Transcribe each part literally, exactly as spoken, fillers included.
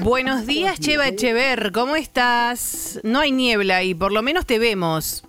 Buenos días, Cheva Echever, ¿cómo estás? No hay niebla y por lo menos te vemos.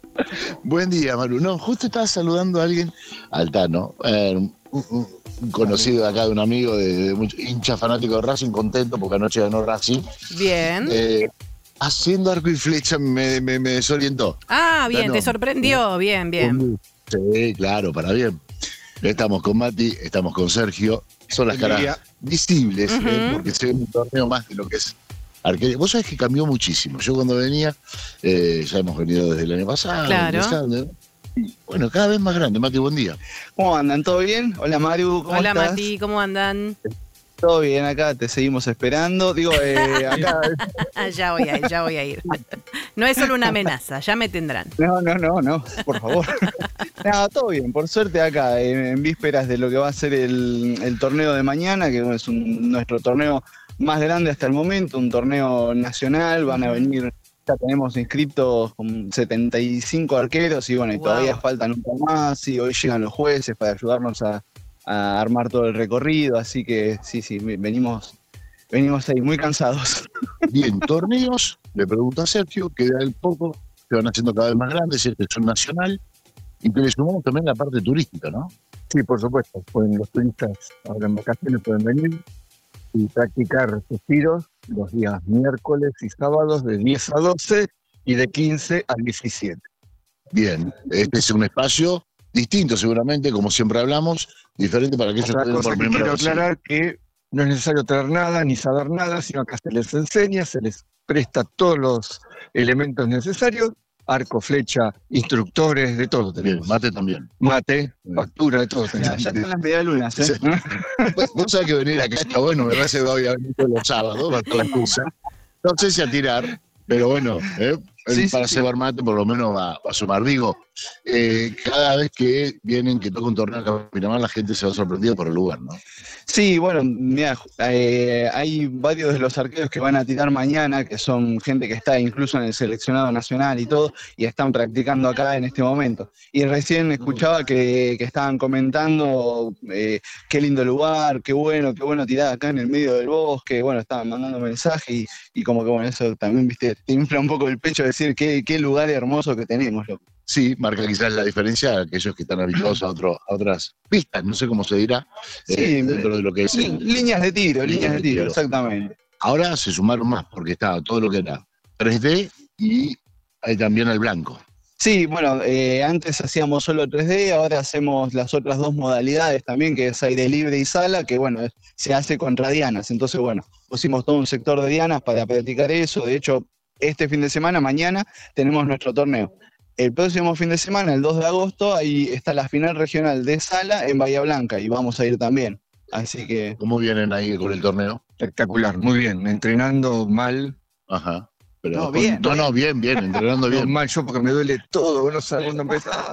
Buen día, Maru. No, justo estaba saludando a alguien, al Tano, eh, un, un- un conocido de acá, de un amigo, de, de mucho, hincha fanático de Racing, contento porque anoche ganó Racing. Bien. Eh, haciendo arco y flecha me, me, me desorientó. Ah, bien, Tano, te sorprendió. Bien, bien. Sí, claro, para bien. Estamos con Mati, estamos con Sergio. Son las Buen día. caras visibles, Ujú. eh, porque se ve un torneo más de lo que es arquería. Vos sabés que cambió muchísimo. Yo cuando venía, eh, ya hemos venido desde el año pasado, Claro. empezando, ¿no? Y, bueno, cada vez más grande. Mati, buen día. ¿Cómo andan? ¿Todo bien? Hola Maru, ¿cómo Hola, estás? Mati, ¿cómo andan? Todo bien, acá te seguimos esperando. Digo, eh, acá... Ah, ya voy a ir, ya voy a ir. No es solo una amenaza, ya me tendrán. No, no, no, no, por favor. Nada, todo bien, por suerte acá, en, en vísperas de lo que va a ser el, el torneo de mañana, que es un- nuestro torneo más grande hasta el momento, un torneo nacional, van a venir, ya tenemos inscritos con setenta y cinco arqueros y bueno, y Wow. todavía faltan un poco más, y hoy llegan los jueces para ayudarnos a, a armar todo el recorrido, así que sí, sí, venimos, venimos ahí muy cansados. Bien, torneos, le pregunto a Sergio, que de a poco se van haciendo cada vez más grandes, este son nacional, y que le sumamos también la parte turística, ¿no? Sí, por supuesto. Pueden, los turistas ahora en vacaciones pueden venir y practicar sus tiros los días miércoles y sábados de diez a doce y de quince a diecisiete. Bien, este es un espacio distinto seguramente, como siempre hablamos, diferente para aquellos que Otra vienen cosa por que primera quiero vez. aclarar que no es necesario traer nada ni saber nada, sino que se les enseña, se les presta todos los elementos necesarios, arco, flecha, instructores, de todo Bien, tenemos. mate también. Mate, factura, de todo Ya, tenemos. ya están las medialunas, ¿eh? Sí. Vos vos sabés que venir acá está bueno, me parece que voy a venir todos los sábados, va toda la excusa. No sé si a tirar, pero bueno, ¿eh? Sí, para sí, cebar mate por lo menos va, va a sumar. Digo, eh, cada vez que vienen, que toca un torneo acá en Pinamar, la gente se va sorprendida por el lugar, ¿no? Sí, bueno, mira, eh, hay varios de los arqueros que van a tirar mañana, que son gente que está incluso en el seleccionado nacional y todo, y están practicando acá en este momento. Y recién escuchaba que, que estaban comentando eh, qué lindo lugar, qué bueno, qué bueno tirar acá en el medio del bosque, bueno, estaban mandando mensajes y, y como que bueno, eso también, viste, te infla un poco el pecho decir qué, qué lugar hermoso que tenemos, loco. Sí, marca quizás la diferencia a aquellos que están habituados a, otro, a otras pistas, no sé cómo se dirá, eh, Sí, dentro de lo que es Lí- el- líneas de tiro, líneas líneas de de tiro, tiro. exactamente. Ahora se sumaron más, porque estaba todo lo que era tres D y hay también el blanco. Sí, bueno, eh, antes hacíamos solo tres D, ahora hacemos las otras dos modalidades también, que es aire libre y sala, que bueno, es- se hace contra dianas. Entonces, bueno, pusimos todo un sector de dianas para practicar eso. De hecho, este fin de semana, mañana, tenemos nuestro torneo. El próximo fin de semana, el dos de agosto, ahí está la final regional de sala en Bahía Blanca y vamos a ir también. Así que, ¿Cómo vienen ahí con el torneo? Espectacular, muy bien. Entrenando mal. Ajá. Pero No, con- bien, no, bien. no, bien, bien, entrenando No, bien. mal yo porque me duele todo, no sé cuándo empezar.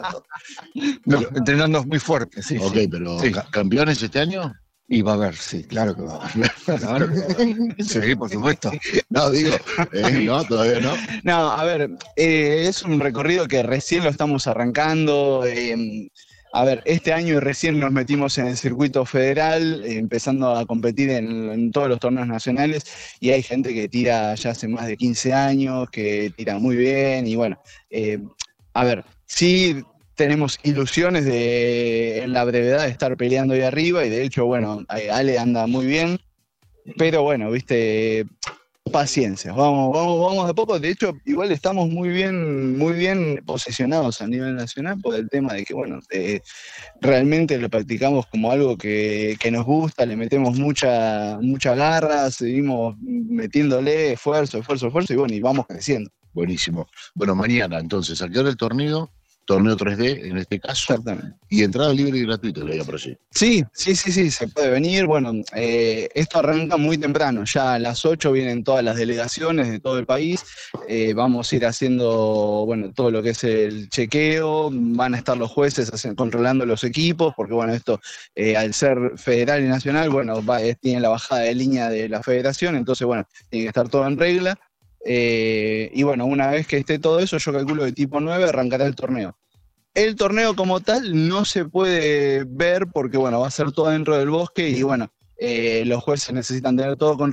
No, entrenando muy fuerte, sí. Ok, sí. pero Sí. ca- ¿campeones este año? Y va a haber, sí, claro que va a haber. Claro que va a haber. Sí, por supuesto. No, digo, eh, no, todavía no. no, a ver, eh, es un recorrido que recién lo estamos arrancando. eh, a ver, este año recién nos metimos en el circuito federal, eh, empezando a competir en, en todos los torneos nacionales, y hay gente que tira ya hace más de quince años, que tira muy bien, y bueno, eh, a ver, sí tenemos ilusiones de en la brevedad de estar peleando ahí arriba, y de hecho, bueno, eh, Ale anda muy bien, pero bueno, viste, paciencia, vamos, vamos, vamos de poco. De hecho, igual estamos muy bien, muy bien posicionados a nivel nacional por el tema de que, bueno, eh, realmente lo practicamos como algo que, que nos gusta, le metemos mucha, mucha garra, seguimos metiéndole esfuerzo, esfuerzo, esfuerzo, y bueno, y vamos creciendo. Buenísimo. Bueno, mañana entonces, ¿a qué hora el torneo? Torneo tres D en este caso. Exactamente. Y entrada libre y gratuita, leía por allí. Sí, sí, sí, sí, se puede venir. Bueno, eh, esto arranca muy temprano. Ya a las ocho vienen todas las delegaciones de todo el país. Eh, vamos a ir haciendo, bueno, todo lo que es el chequeo. Van a estar los jueces hacen- controlando los equipos, porque bueno, esto eh, al ser federal y nacional, bueno, va, es- tiene la bajada de línea de la federación, entonces bueno, tiene que estar todo en regla. Eh, y bueno, una vez que esté todo eso, yo calculo que tipo nueve arrancará el torneo. El torneo como tal no se puede ver porque, bueno, va a ser todo dentro del bosque y, bueno, eh, los jueces necesitan tener todo con